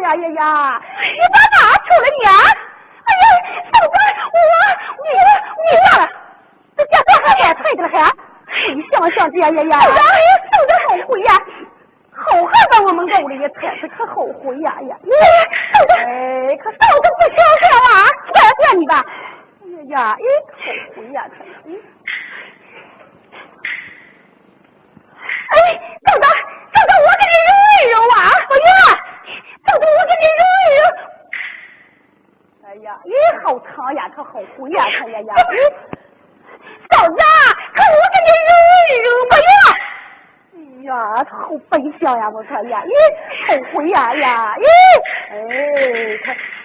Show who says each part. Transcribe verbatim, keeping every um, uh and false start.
Speaker 1: 呀呀呀！你把哪出了你？哎呀，嫂子，我你你呀，这家伙还蛮菜的了还？你想想这呀呀呀！嫂子，嫂子后悔呀！好汉把我们勾里也踩着，可后悔呀呀！你嫂子，哎，可嫂子不消消啊！算了算了你吧。哎呀，哎，后悔呀他。嗯。哎，嫂子，嫂子，我给你揉一揉啊！哎呀，嫂子，我给你揉一揉。哎呀，咦，好长呀，可好灰呀，他呀呀！嫂子，可我给你揉一揉吧呀！哎呀，他好悲伤呀，我说呀，咦，好灰呀呀，咦，哎，他。